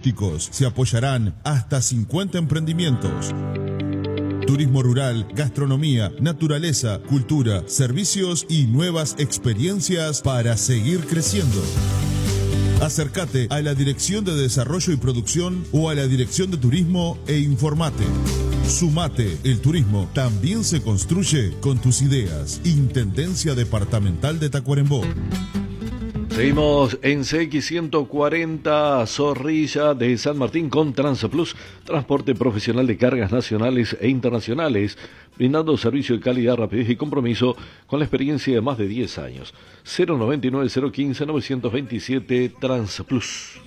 turísticos. Se apoyarán hasta 50 emprendimientos. Turismo rural, gastronomía, naturaleza, cultura, servicios y nuevas experiencias para seguir creciendo. Acércate a la Dirección de Desarrollo y Producción o a la Dirección de Turismo e informate. Sumate, el turismo también se construye con tus ideas. Intendencia Departamental de Tacuarembó. Seguimos en CX 140 Zorrilla de San Martín con Transplus, transporte profesional de cargas nacionales e internacionales, brindando servicio de calidad, rapidez y compromiso con la experiencia de más de 10 años. 099-015-927 Transplus.